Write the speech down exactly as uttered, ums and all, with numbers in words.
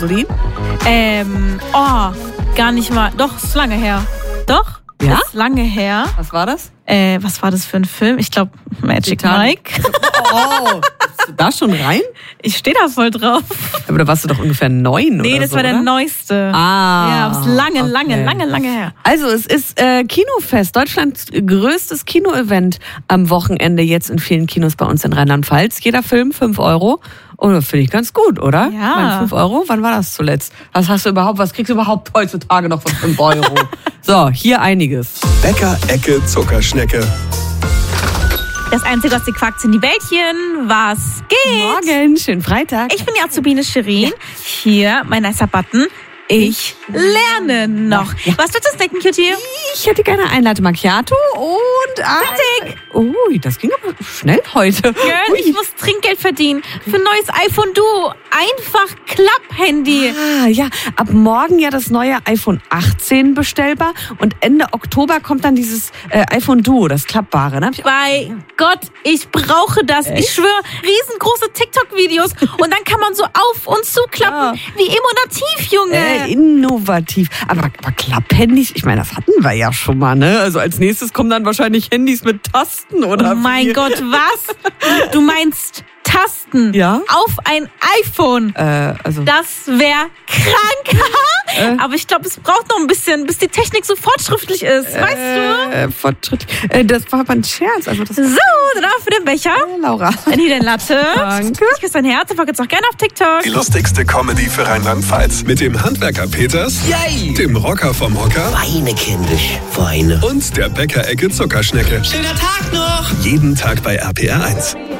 Berlin? Ähm, oh, gar nicht mal. Doch, ist lange her. Doch? Ja? Ist lange her. Was war das? Äh, was war das für ein Film? Ich glaube, Magic Titanic. Mike. Oh, bist du da schon rein? Ich stehe da voll drauf. Aber da warst du doch ungefähr neun Nee, oder das so, war der oder? neueste. Ah. Ja, aber es ist lange, okay. lange, lange, lange her. Also es ist äh, Kinofest, Deutschlands größtes Kinoevent am Wochenende jetzt in vielen Kinos bei uns in Rheinland-Pfalz. Jeder Film fünf Euro. Und das finde ich ganz gut, oder? Ja. Ich meine, fünf Euro, wann war das zuletzt? Was hast du überhaupt, was kriegst du überhaupt heutzutage noch von fünf Euro? So, hier einiges. Bäcker Ecke Zuckerschnecke. Das Einzige, was die quackt, sind die Bällchen. Was geht? Morgen, schönen Freitag. Ich bin die Azubine Shirin. Hier, mein nicer Button. Ich lerne noch. Was willst du snacken, Cutie? Ich hätte gerne ein Latte Macchiato und ein... Ui, das ging aber schnell heute. Girl, Ui. ich muss Trinkgeld verdienen. Für ein neues iPhone Duo. Einfach Klapp-Handy. Ah, ja, ab morgen ja das neue iPhone achtzehn bestellbar und Ende Oktober kommt dann dieses äh, iPhone Duo, das klappbare. Ne? Hab ich auch- Bei Gott, ich brauche das. Ich schwöre, riesengroße TikTok-Videos. Und dann kann man so auf und zuklappen. Wie emonativ, Junge. Äh, innovativ. Aber, aber Klapphandys, ich meine, das hatten wir ja schon mal, ne? Also als nächstes kommen dann wahrscheinlich Handys mit Tasten, oder? Oh mein wie? Gott, was? Du meinst Tasten Ja? auf ein iPhone? Äh, also... Das wäre krank. Aber ich glaube, es braucht noch ein bisschen, bis die Technik so fortschrittlich ist. Weißt du? Äh, Fortschritt. Äh, das war aber ein Scherz. Also das So, dann auch für den Becher. Laura. Dann hier dein Latte. Danke. Ich küsse dein Herz und folge jetzt auch gerne auf TikTok. Die lustigste Comedy für Rheinland-Pfalz. Mit dem Handwerker Peters, Yay! dem Rocker vom Hocker Weine, kindisch, Weine. und der Bäcker Ecke Zuckerschnecke. Schöner Tag noch! Jeden Tag bei R P R eins.